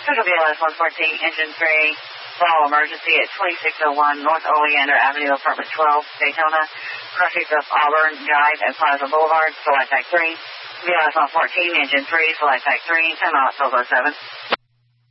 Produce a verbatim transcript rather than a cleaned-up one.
Central B L S one fourteen, engine three, follow emergency at twenty-six oh one North Oleander Avenue, apartment twelve, Daytona. Car picked up Auburn Drive at Plaza Boulevard, select type three. B L S one fourteen, engine three, select type three, ten miles, twelve oh seven.